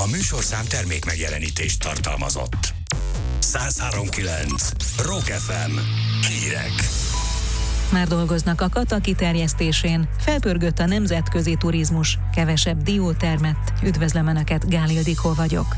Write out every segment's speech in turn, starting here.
A műsorszám termék megjelenítést tartalmazott. 103.9 Rock FM. Hírek. Már dolgoznak a kata kiterjesztésén, felpörgött a nemzetközi turizmus, kevesebb dió termett. Üdvözlöm Önöket, Gál Ildikó vagyok.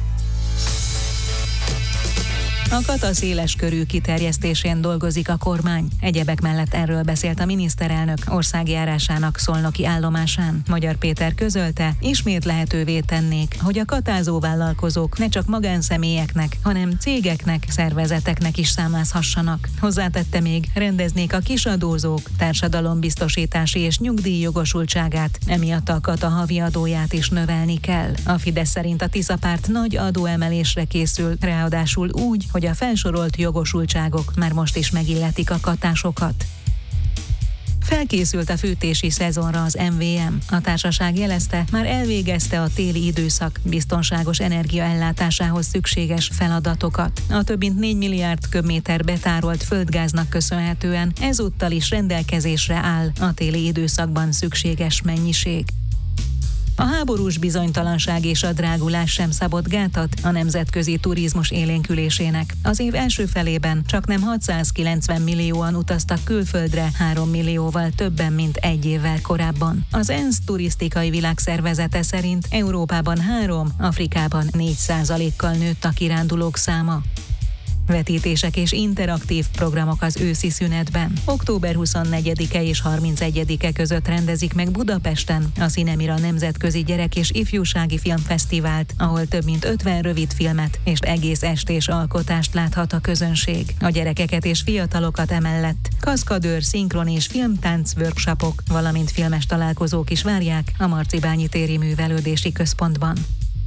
A kata széles körű kiterjesztésén dolgozik a kormány. Egyebek mellett erről beszélt a miniszterelnök országjárásának szolnoki állomásán. Magyar Péter közölte, ismét lehetővé tennék, hogy a katázó vállalkozók ne csak magánszemélyeknek, hanem cégeknek, szervezeteknek is számlázhassanak. Hozzátette még, rendeznék a kisadózók társadalombiztosítási és nyugdíjjogosultságát, emiatt a kata havi adóját is növelni kell. A Fidesz szerint a Tisza párt nagy adóemelésre készül, ráadásul úgy, hogy a felsorolt jogosultságok már most is megilletik a katásokat. Felkészült a fűtési szezonra az MVM. A társaság jelezte, már elvégezte a téli időszak biztonságos energiaellátásához szükséges feladatokat. A több mint 4 milliárd köbméter betárolt földgáznak köszönhetően ezúttal is rendelkezésre áll a téli időszakban szükséges mennyiség. A háborús bizonytalanság és a drágulás sem szabott gátat a nemzetközi turizmus élénkülésének. Az év első felében csaknem 690 millióan utaztak külföldre, 3 millióval többen, mint egy évvel korábban. Az ENSZ turisztikai világszervezete szerint Európában 3, Afrikában 4%-kal nőtt a kirándulók száma. Vetítések és interaktív programok az őszi szünetben. Október 24-e és 31-e között rendezik meg Budapesten a Cinemira Nemzetközi Gyerek- és Ifjúsági Filmfesztivált, ahol több mint 50 rövidfilmet és egész estés alkotást láthat a közönség. A gyerekeket és fiatalokat emellett kaszkadőr, szinkron és filmtánc workshopok, valamint filmes találkozók is várják a Marcibányi téri művelődési központban.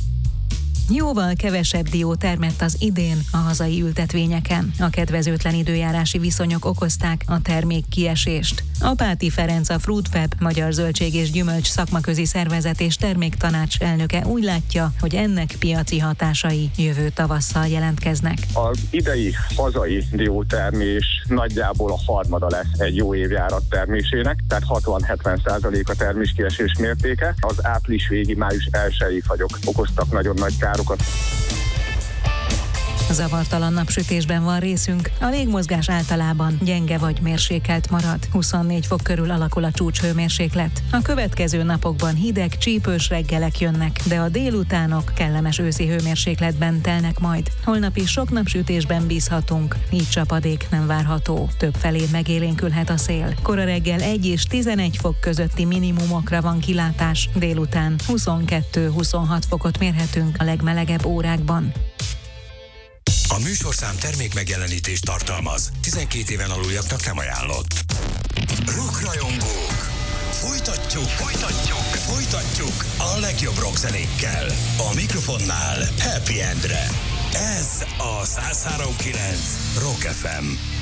Jóval kevesebb dió termett az idén a hazai ültetvényeken. A kedvezőtlen időjárási viszonyok okozták a termék kiesést. Apáti Ferenc, a Fruitfab Magyar Zöldség és Gyümölcs Szakmaközi Szervezet és Terméktanács elnöke úgy látja, hogy ennek piaci hatásai jövő tavasszal jelentkeznek. Az idei hazai diótermés nagyjából a harmada lesz egy jó évjárat termésének, tehát 60-70% a terméskiesés mértéke. Az április végi, május 1-i fagyok okoztak nagyon nagy károkat. Zavartalan napsütésben van részünk, a légmozgás általában gyenge vagy mérsékelt marad. 24 fok körül alakul a csúcshőmérséklet. A következő napokban hideg, csípős reggelek jönnek, de a délutánok kellemes őszi hőmérsékletben telnek majd. Holnap is sok napsütésben bízhatunk, így csapadék nem várható. Többfelé megélénkülhet a szél. Kora reggel 1 és 11 fok közötti minimumokra van kilátás, délután 22-26 fokot mérhetünk a legmelegebb órákban. A műsorszám termék megjelenítést tartalmaz. 12 éven aluljaknak nem ajánlott. Rockrajongók! Folytatjuk a legjobb rockzenékkel. A mikrofonnál Happy Endre. Ez a 103.9 Rock FM.